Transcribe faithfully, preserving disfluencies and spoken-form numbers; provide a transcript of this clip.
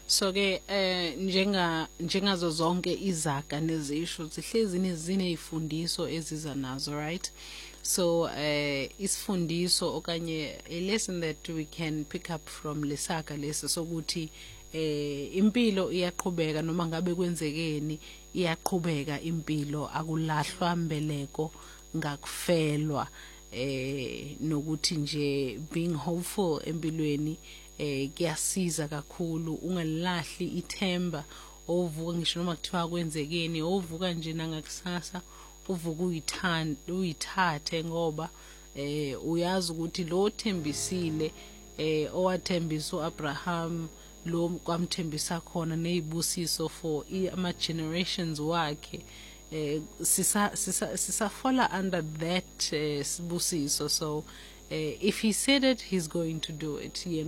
So ke eh njenga njengazo zonke izaga nezisho zihlezi nezine ifundiso eziza nazo, right? So eh isifundiso okanye a lesson that we can pick up from lesaka lesi sokuthi eh impilo iyaqhubeka noma ngabe kwenzekeni iyaqhubeka impilo, akulahlwa mbeleko ngakufelwa, eh nokuthi nje being hopeful empilweni eh kuyasiza kakhulu, ungalahli ithemba. Ovuka ngisho noma kuthiwa kwenzekeni, ovuka nje nangakusasa uvuka uyithanda uyithathe ngoba eh uyazi ukuthi lo thembisile eh owathembisa uAbraham lo kwamthembisa khona nezibusiso for ama generations wakhe, eh sisa sisa sisafola under that uh, sibusiso. So uh, if he said it, he's going to do it, you know?